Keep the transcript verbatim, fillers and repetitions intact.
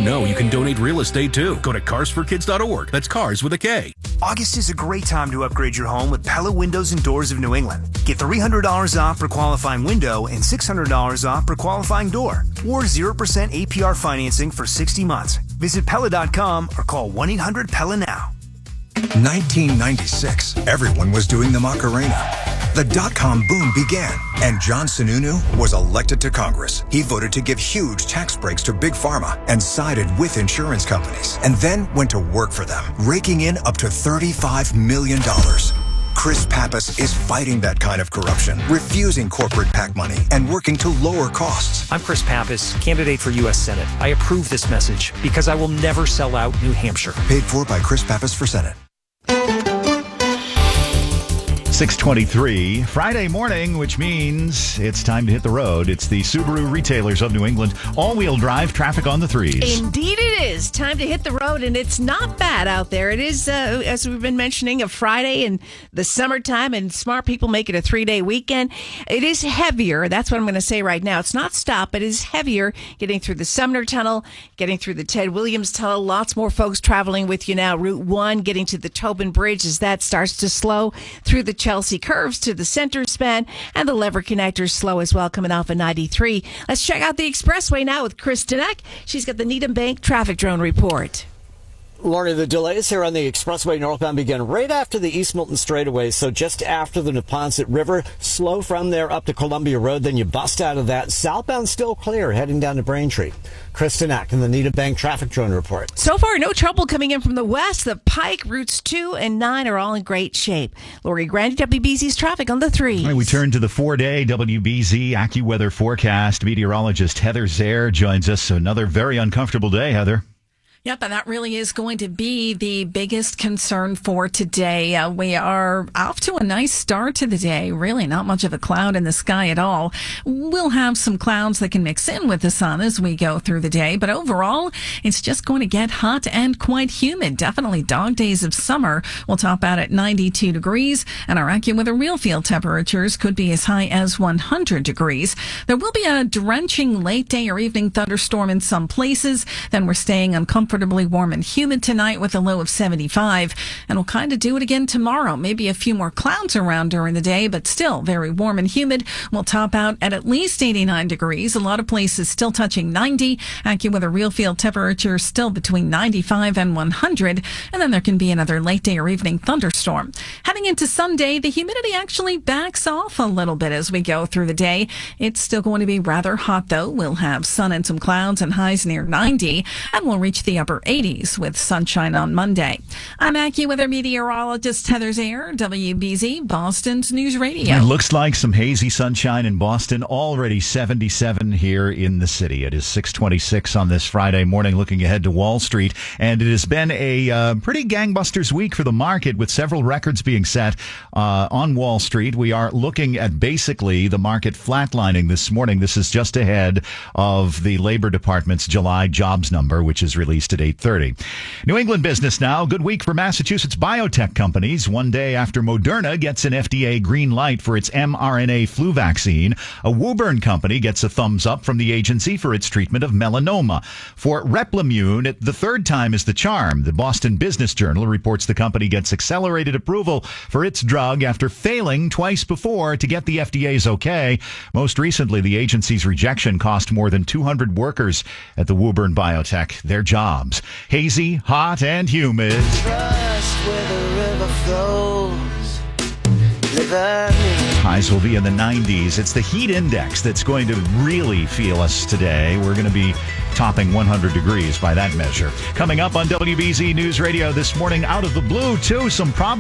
know you can donate real estate too. Go to cars for kids dot org. That's cars with a K. August is a great time to upgrade your home with Pella Windows and Doors of New England. Get three hundred dollars off for qualifying window and six hundred dollars off for qualifying door. Or zero percent A P R financing for sixty months. Visit Pella dot com or call one eight hundred Pella now. nineteen ninety-six, everyone was doing the Macarena. The dot-com boom began, and John Sununu was elected to Congress. He voted to give huge tax breaks to Big Pharma and sided with insurance companies, and then went to work for them, raking in up to thirty-five million dollars. Chris Pappas is fighting that kind of corruption, refusing corporate PAC money, and working to lower costs. I'm Chris Pappas, candidate for U S Senate. I approve this message because I will never sell out New Hampshire. Paid for by Chris Pappas for Senate. six twenty-three, Friday morning, which means it's time to hit the road. It's the Subaru Retailers of New England, all-wheel drive, traffic on the threes. Indeed it is. Time to hit the road, and it's not bad out there. It is, uh, as we've been mentioning, a Friday in the summertime, and smart people make it a three-day weekend. It is heavier. That's what I'm going to say right now. It's not stop. It is heavier getting through the Sumner Tunnel, getting through the Ted Williams Tunnel. Lots more folks traveling with you now. Route one, getting to the Tobin Bridge as that starts to slow through the Chelsea curves to the center span, and the lever connectors slow as well coming off of ninety-three. Let's check out the expressway now with Chris Danek. She's got the Needham Bank traffic drone report. Lori, the delays here on the expressway northbound begin right after the East Milton straightaway, so just after the Neponset River. Slow from there up to Columbia Road, then you bust out of that. Southbound still clear, heading down to Braintree. Chris Danek in the Needham Bank traffic drone report. So far, no trouble coming in from the west. The Pike, routes two and nine are all in great shape. Lori Grandi, W B Z's traffic on the three. All right, we turn to the four-day W B Z AccuWeather forecast. Meteorologist Heather Zaire joins us. Another very uncomfortable day, Heather. Yep, and that really is going to be the biggest concern for today. Uh, we are off to a nice start to the day. Really not much of a cloud in the sky at all. We'll have some clouds that can mix in with the sun as we go through the day. But overall, it's just going to get hot and quite humid. Definitely dog days of summer. We'll top out at ninety-two degrees, and our AccuWeather real field temperatures could be as high as one hundred degrees. There will be a drenching late day or evening thunderstorm in some places. Then we're staying uncomfortable. Warm and humid tonight with a low of seventy-five, and we'll kind of do it again tomorrow. Maybe a few more clouds around during the day, but still very warm and humid. We'll top out at at least eighty-nine degrees. A lot of places still touching ninety. AccuWeather real field temperature still between ninety-five and one hundred, and then there can be another late day or evening thunderstorm. Heading into Sunday, the humidity actually backs off a little bit as we go through the day. It's still going to be rather hot, though. We'll have sun and some clouds and highs near ninety, and we'll reach the upper eighties with sunshine on Monday. I'm AccuWeather meteorologist Heather Zaire, W B Z, Boston's News Radio. It looks like some hazy sunshine in Boston, already seventy-seven here in the city. It is six twenty-six on this Friday morning, looking ahead to Wall Street, and it has been a uh, pretty gangbusters week for the market, with several records being set uh, on Wall Street. We are looking at basically the market flatlining this morning. This is just ahead of the Labor Department's July jobs number, which is released at eight thirty. New England business now. Good week for Massachusetts biotech companies. One day after Moderna gets an F D A green light for its mRNA flu vaccine, a Woburn company gets a thumbs up from the agency for its treatment of melanoma. For Replimune, the third time is the charm. The Boston Business Journal reports the company gets accelerated approval for its drug after failing twice before to get the F D A's okay. Most recently, the agency's rejection cost more than two hundred workers at the Woburn Biotech their jobs. Hazy, hot, and humid. Highs will be in the nineties. It's the heat index that's going to really feel us today. We're going to be topping one hundred degrees by that measure. Coming up on W B Z News Radio this morning, out of the blue, too, some problems.